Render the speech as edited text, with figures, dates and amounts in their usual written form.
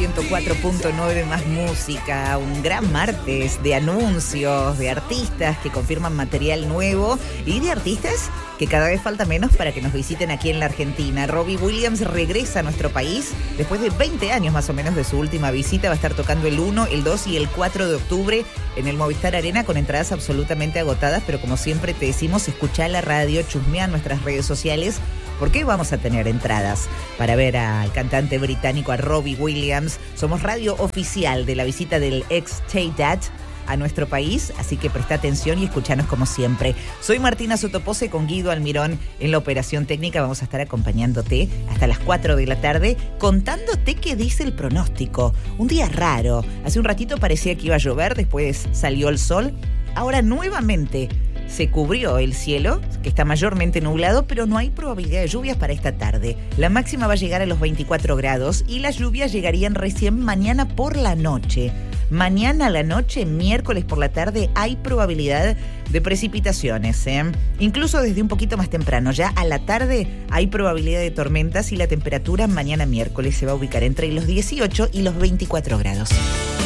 104.9 más música, un gran martes de anuncios, de artistas que confirman material nuevo y de artistas que cada vez falta menos para que nos visiten aquí en la Argentina. Robbie Williams regresa a nuestro país después de 20 años más o menos de su última visita. Va a estar tocando el 1, el 2 y el 4 de octubre en el Movistar Arena con entradas absolutamente agotadas, pero como siempre te decimos, escuchá la radio, chusmea nuestras redes sociales, porque vamos a tener entradas para ver al cantante británico, a Robbie Williams. Somos radio oficial de la visita del ex Tay Dad a nuestro país, así que presta atención y escuchanos como siempre. Soy Martina Sotopose con Guido Almirón en la operación técnica. Vamos a estar acompañándote hasta las 4 de la tarde, contándote qué dice el pronóstico. Un día raro. Hace un ratito parecía que iba a llover, después salió el sol. Ahora nuevamente se cubrió el cielo, que está mayormente nublado, pero no hay probabilidad de lluvias para esta tarde. La máxima va a llegar a los 24 grados y las lluvias llegarían recién mañana por la noche. Mañana a la noche, miércoles por la tarde, hay probabilidad de precipitaciones, incluso desde un poquito más temprano. Ya a la tarde hay probabilidad de tormentas y la temperatura mañana miércoles se va a ubicar entre los 18 y los 24 grados.